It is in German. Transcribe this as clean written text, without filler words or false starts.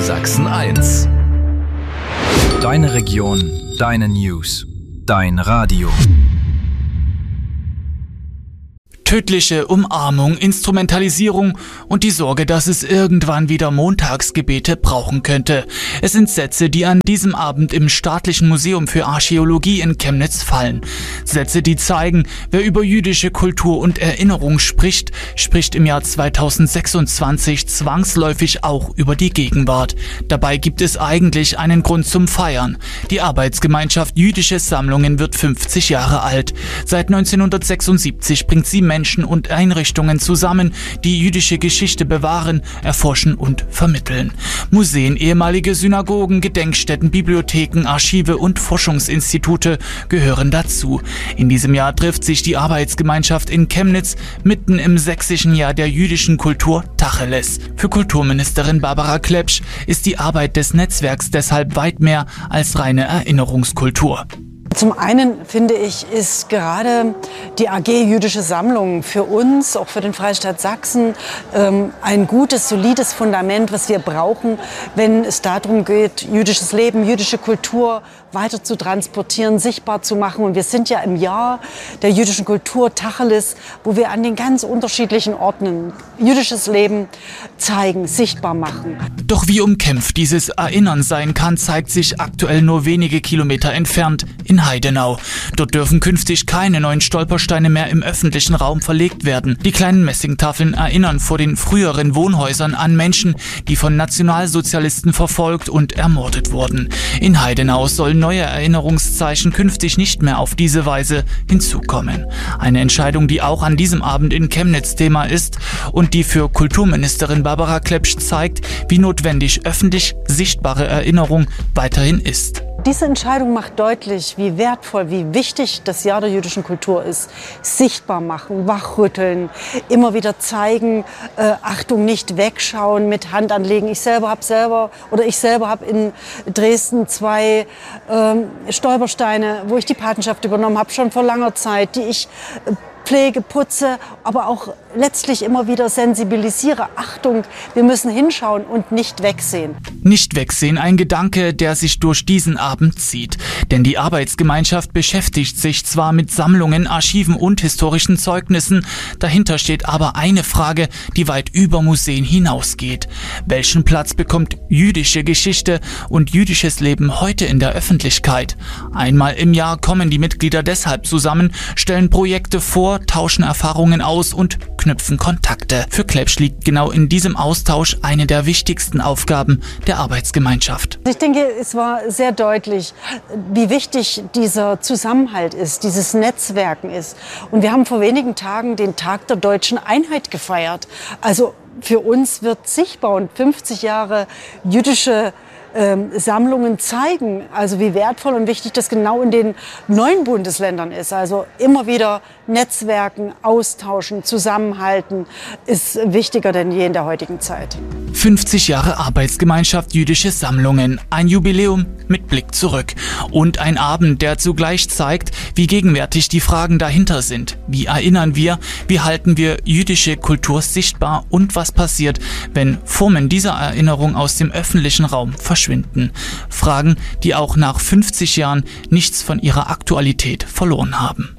Sachsen 1. Deine Region, deine News, dein Radio. Tödliche Umarmung, Instrumentalisierung und die Sorge, dass es irgendwann wieder Montagsgebete brauchen könnte. Es sind Sätze, die an diesem Abend im Staatlichen Museum für Archäologie in Chemnitz fallen. Sätze, die zeigen, wer über jüdische Kultur und Erinnerung spricht, spricht im Jahr 2026 zwangsläufig auch über die Gegenwart. Dabei gibt es eigentlich einen Grund zum Feiern. Die Arbeitsgemeinschaft Jüdische Sammlungen wird 50 Jahre alt. Seit 1976 bringt sie Menschen und Einrichtungen zusammen, die jüdische Geschichte bewahren, erforschen und vermitteln. Museen, ehemalige Synagogen, Gedenkstätten, Bibliotheken, Archive und Forschungsinstitute gehören dazu. In diesem Jahr trifft sich die Arbeitsgemeinschaft in Chemnitz mitten im sächsischen Jahr der jüdischen Kultur Tacheles. Für Kulturministerin Barbara Klepsch ist die Arbeit des Netzwerks deshalb weit mehr als reine Erinnerungskultur. Zum einen, finde ich, ist gerade die AG Jüdische Sammlungen für uns, auch für den Freistaat Sachsen, ein gutes, solides Fundament, was wir brauchen, wenn es darum geht, jüdisches Leben, jüdische Kultur weiter zu transportieren, sichtbar zu machen. Und wir sind ja im Jahr der jüdischen Kultur Tacheles, wo wir an den ganz unterschiedlichen Orten jüdisches Leben zeigen, sichtbar machen. Doch wie umkämpft dieses Erinnern sein kann, zeigt sich aktuell nur wenige Kilometer entfernt in Heidenau. Dort dürfen künftig keine neuen Stolpersteine mehr im öffentlichen Raum verlegt werden. Die kleinen Messingtafeln erinnern vor den früheren Wohnhäusern an Menschen, die von Nationalsozialisten verfolgt und ermordet wurden. In Heidenau sollen neue Erinnerungszeichen künftig nicht mehr auf diese Weise hinzukommen. Eine Entscheidung, die auch an diesem Abend in Chemnitz Thema ist und die für Kulturministerin Barbara Klepsch zeigt, wie notwendig öffentlich sichtbare Erinnerung weiterhin ist. Diese Entscheidung macht deutlich, wie wertvoll, wie wichtig das Jahr der jüdischen Kultur ist. Sichtbar machen, wachrütteln, immer wieder zeigen, Achtung, nicht wegschauen, mit Hand anlegen. Ich selber habe in Dresden 2 Stolpersteine, wo ich die Patenschaft übernommen habe, schon vor langer Zeit, die ich pflege, putze, aber auch letztlich immer wieder sensibilisiere. Achtung, wir müssen hinschauen und nicht wegsehen. Nicht wegsehen, ein Gedanke, der sich durch diesen Abend zieht. Denn die Arbeitsgemeinschaft beschäftigt sich zwar mit Sammlungen, Archiven und historischen Zeugnissen, dahinter steht aber eine Frage, die weit über Museen hinausgeht. Welchen Platz bekommt jüdische Geschichte und jüdisches Leben heute in der Öffentlichkeit? Einmal im Jahr kommen die Mitglieder deshalb zusammen, stellen Projekte vor, tauschen Erfahrungen aus und knüpfen Kontakte. Für Klepsch liegt genau in diesem Austausch eine der wichtigsten Aufgaben der Arbeitsgemeinschaft. Ich denke, es war sehr deutlich, wie wichtig dieser Zusammenhalt ist, dieses Netzwerken ist. Und wir haben vor wenigen Tagen den Tag der deutschen Einheit gefeiert. Also für uns wird sichtbar und 50 Jahre jüdische Sammlungen zeigen, also wie wertvoll und wichtig das genau in den neuen Bundesländern ist. Also immer wieder Netzwerken, austauschen, zusammenhalten ist wichtiger denn je in der heutigen Zeit. 50 Jahre Arbeitsgemeinschaft Jüdische Sammlungen, ein Jubiläum mit Blick zurück und ein Abend, der zugleich zeigt, wie gegenwärtig die Fragen dahinter sind. Wie erinnern wir, wie halten wir jüdische Kultur sichtbar und was passiert, wenn Formen dieser Erinnerung aus dem öffentlichen Raum verschwinden. Fragen, die auch nach 50 Jahren nichts von ihrer Aktualität verloren haben.